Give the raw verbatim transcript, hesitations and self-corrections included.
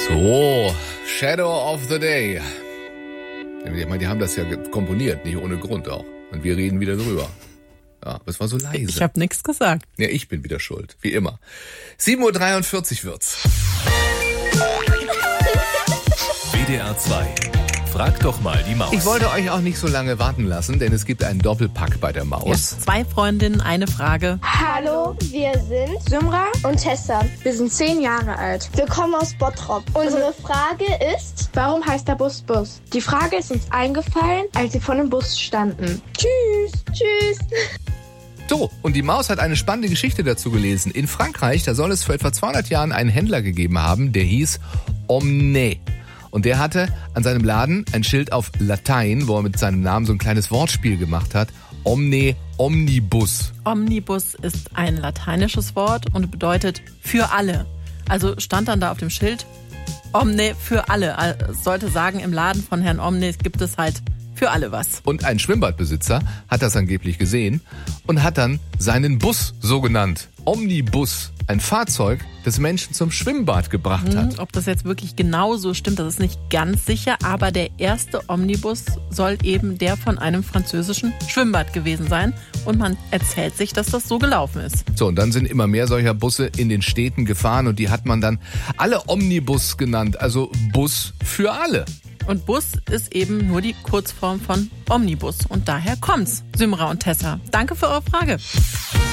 So, Shadow of the Day. Ich meine, die haben das ja komponiert, nicht ohne Grund auch. Und wir reden wieder drüber. Ja, aber es war so leise. Ich habe nichts gesagt. Ja, ich bin wieder schuld, wie immer. sieben Uhr dreiundvierzig wird's. W D R zwei. Frag doch mal die Maus. Ich wollte euch auch nicht so lange warten lassen, denn es gibt einen Doppelpack bei der Maus. Ja, zwei Freundinnen, eine Frage. Hallo, wir sind Symra und Tessa. Wir sind zehn Jahre alt. Wir kommen aus Bottrop. Unsere Frage ist, warum heißt der Bus Bus? Die Frage ist uns eingefallen, als wir vor dem Bus standen. Tschüss, tschüss. So, und die Maus hat eine spannende Geschichte dazu gelesen. In Frankreich, da soll es vor etwa zweihundert Jahren einen Händler gegeben haben, der hieß Omne. Und der hatte an seinem Laden ein Schild auf Latein, wo er mit seinem Namen so ein kleines Wortspiel gemacht hat. Omne Omnibus. Omnibus ist ein lateinisches Wort und bedeutet für alle. Also stand dann da auf dem Schild Omne für alle. Es sollte sagen, im Laden von Herrn Omne gibt es halt für alle was. Und ein Schwimmbadbesitzer hat das angeblich gesehen und hat dann seinen Bus so genannt. Omnibus, ein Fahrzeug, das Menschen zum Schwimmbad gebracht hat. Hm, ob das jetzt wirklich genau so stimmt, das ist nicht ganz sicher, aber der erste Omnibus soll eben der von einem französischen Schwimmbad gewesen sein und man erzählt sich, dass das so gelaufen ist. So, und dann sind immer mehr solcher Busse in den Städten gefahren und die hat man dann alle Omnibus genannt, also Bus für alle. Und Bus ist eben nur die Kurzform von Omnibus und daher kommt's, Symra und Tessa. Danke für eure Frage.